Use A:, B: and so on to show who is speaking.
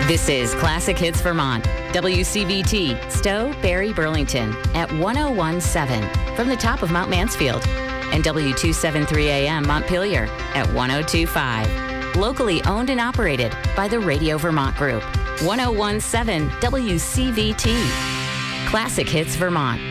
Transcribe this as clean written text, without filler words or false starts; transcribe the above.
A: This is Classic Hits Vermont, WCVT, Stowe, Barrie, Burlington, at 101.7 from the top of Mount Mansfield, and W273 AM Montpelier at 102.5. Locally owned and operated by the Radio Vermont Group. 101.7 WCVT. Classic Hits Vermont.